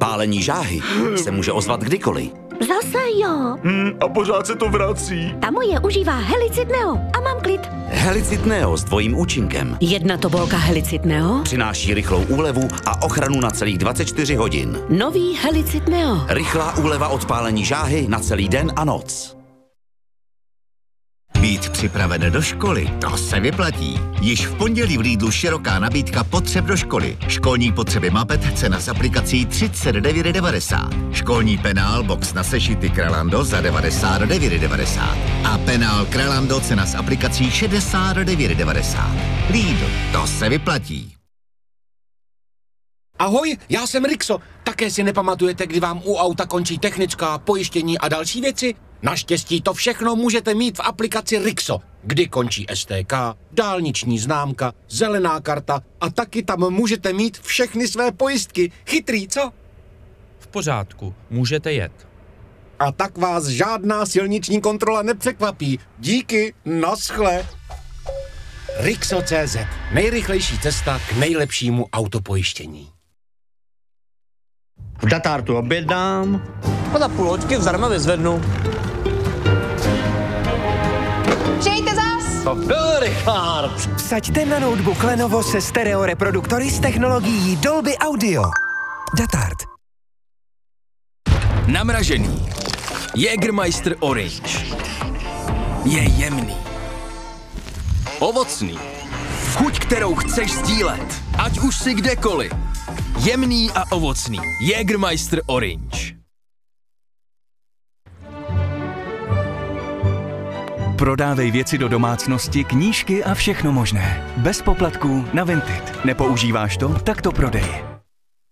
Pálení žáhy se může ozvat kdykoliv. Zase jo. A pořád se to vrací. Ta moje užívá Helicid Neo a mám klid. Helicid Neo s dvojím účinkem Jedna tobolka Helicid Neo. přináší rychlou úlevu a ochranu na celých 24 hodin. Nový Helicid Neo. Rychlá úleva od pálení žáhy na celý den a noc. Být připraven do školy, to se vyplatí. Již v pondělí v Lidlu široká nabídka potřeb do školy. Školní potřeby Mapet, cena s aplikací 39,90. Školní penál box na sešity Kralando za 99,90. A penál Kralando, cena s aplikací 69,90. Lidl, to se vyplatí. Ahoj, já jsem Rixo. Také si nepamatujete, kdy vám u auta končí technická, pojištění a další věci? Naštěstí to všechno můžete mít v aplikaci Rixo, kdy končí STK, dálniční známka, zelená karta a taky tam můžete mít všechny své pojistky. Chytrý, co? V pořádku, můžete jet. A tak vás žádná silniční kontrola nepřekvapí. Díky, naschle. Rixo.cz, nejrychlejší cesta k nejlepšímu autopojištění. V Datartu objednám a za půl hoďky zdarma vyzvednu. Přijďte zas! To byl Richard. Vsaďte na notebook Lenovo se stereo reproduktory s technologií Dolby Audio. Datart. Namražený. Jägermeister Orange. Je jemný. Ovocný. Chuť, kterou chceš sdílet. Ať už si kdekoliv. Jemný a ovocný. Jägermeister Orange. Prodávej věci do domácnosti, knížky a všechno možné. Bez poplatků na Vinted. Nepoužíváš to? Tak to prodej.